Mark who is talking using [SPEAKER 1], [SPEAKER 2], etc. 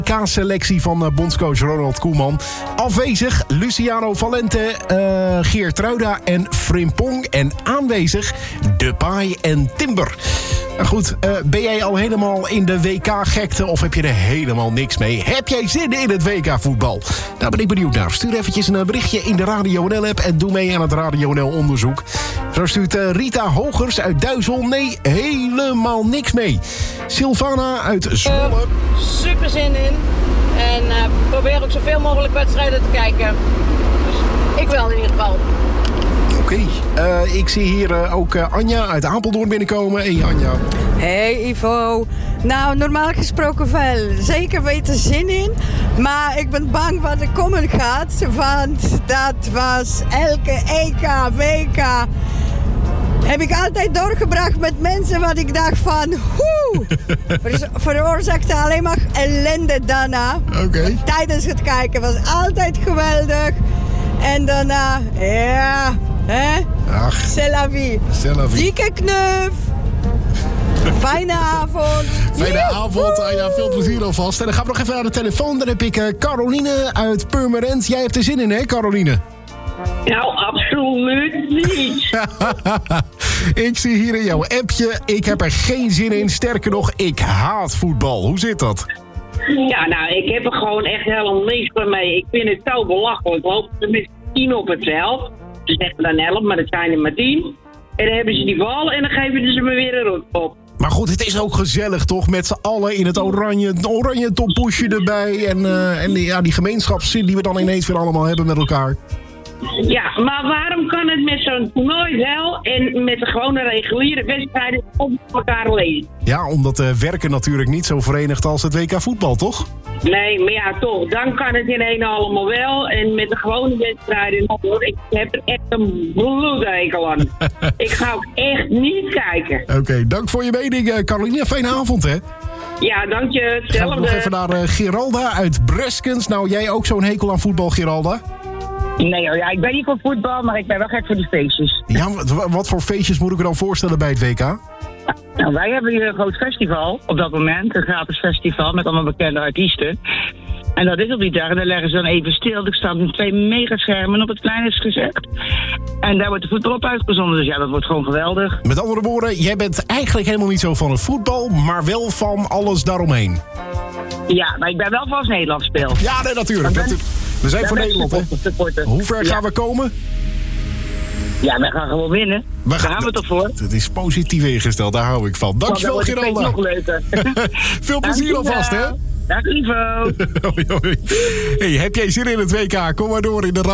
[SPEAKER 1] K-selectie van bondscoach Ronald Koeman. Afwezig Luciano Valente, Geertruida en Frimpong. En aanwezig Depay en Timber. Nou goed, ben jij al helemaal in de WK-gekte of heb je er helemaal niks mee? Heb jij zin in het WK-voetbal? Daar ben ik benieuwd naar. Stuur eventjes een berichtje in de Radio NL-app en doe mee aan het Radio NL-onderzoek. Zo stuurt Rita Hogers uit Duizel. Nee, helemaal niks mee. Sylvana uit Zwolle.
[SPEAKER 2] Super zin in. En probeer ook zoveel mogelijk wedstrijden te kijken. Dus ik wel in ieder geval.
[SPEAKER 1] Oké, ik zie hier ook Anja uit Apeldoorn binnenkomen. Hey Anja.
[SPEAKER 3] Hey Ivo. Nou, normaal gesproken wel. Zeker weten zin in. Maar ik ben bang wat er komen gaat. Want dat was elke EK, WK... heb ik altijd doorgebracht met mensen wat ik dacht van... veroorzaakte alleen maar ellende daarna.
[SPEAKER 1] Oké.
[SPEAKER 3] Tijdens het kijken was altijd geweldig. En daarna, ja... hè?
[SPEAKER 1] Ach.
[SPEAKER 3] C'est la vie. Dikke knuff. Fijne avond.
[SPEAKER 1] Fijne avond. Ja, veel plezier alvast. En dan gaan we nog even aan de telefoon. Dan heb ik Caroline uit Purmerend. Jij hebt er zin in, hè, Caroline?
[SPEAKER 4] Nou, absoluut niet.
[SPEAKER 1] Ik zie hier in jouw appje, ik heb er geen zin in. Sterker nog, ik haat voetbal. Hoe zit dat?
[SPEAKER 4] Ja, nou, ik heb er gewoon echt helemaal niks van mee. Ik vind het zo belachelijk. Lopen er met 10 op het veld. Ze zeggen dan 11, maar dat zijn er maar 10. En dan hebben ze die bal en dan geven ze me weer een rot op.
[SPEAKER 1] Maar goed, het is ook gezellig toch? Met z'n allen in het oranje toppoesje erbij. En die gemeenschapszin die we dan ineens weer allemaal hebben met elkaar.
[SPEAKER 4] Ja, maar waarom kan het met zo'n toernooi wel en met de gewone reguliere wedstrijden op elkaar lezen?
[SPEAKER 1] Ja, omdat werken natuurlijk niet zo verenigt als het WK voetbal, toch?
[SPEAKER 4] Nee, maar ja, toch. Dan kan het in één allemaal wel. En met de gewone wedstrijden nog hoor. Ik heb er echt een bloedhekel aan. Ik ga ook echt niet kijken.
[SPEAKER 1] Oké, dank voor je mening, Caroline. Fijne avond, hè?
[SPEAKER 4] Ja, dank je. Hetzelfde.
[SPEAKER 1] Gaan we nog even naar Geralda uit Breskens. Nou, jij ook zo'n hekel aan voetbal, Geralda?
[SPEAKER 5] Nee hoor, ja, ik ben niet voor voetbal, maar ik ben wel gek voor die feestjes.
[SPEAKER 1] Ja, wat voor feestjes moet ik me dan voorstellen bij het WK?
[SPEAKER 5] Nou, wij hebben hier een groot festival op dat moment. Een gratis festival met allemaal bekende artiesten. En dat is op die dag. En daar leggen ze dan even stil. Er staan 2 megaschermen op het plein, is gezegd. En daar wordt de voetbal op uitgezonden. Dus ja, dat wordt gewoon geweldig. Met
[SPEAKER 1] andere woorden, jij bent eigenlijk helemaal niet zo van het voetbal, maar wel van alles daaromheen.
[SPEAKER 5] Ja, maar ik ben wel van als Nederland speelt.
[SPEAKER 1] Ja, nee, natuurlijk. We zijn voor Nederland, hè? Hoe ver gaan we komen?
[SPEAKER 5] Ja, wij gaan gewoon winnen. Daar gaan we toch voor?
[SPEAKER 1] Het is positief ingesteld, daar hou ik van. Dankjewel, Geralda.
[SPEAKER 5] Nog leuker.
[SPEAKER 1] Veel plezier alvast, hè?
[SPEAKER 5] Dag, Ivo.
[SPEAKER 1] Hoi, hoi. Hey, heb jij zin in het WK? Kom maar door in de